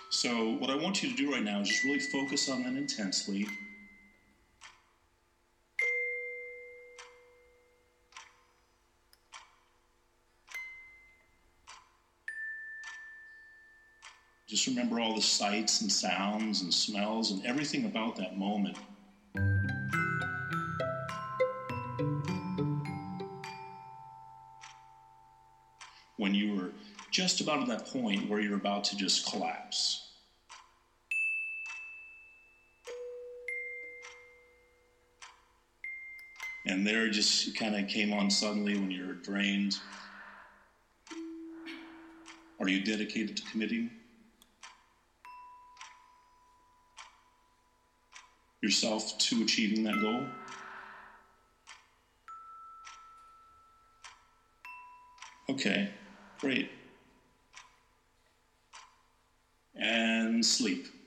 So what I want you to do right now is just really focus on that intensely. Just remember all the sights and sounds and smells and everything about that moment. When you were just about at that point where you're about to just collapse. And there it just kind of came on suddenly when you're drained. Are you dedicated to committing yourself to achieving that goal? Okay, great. And sleep.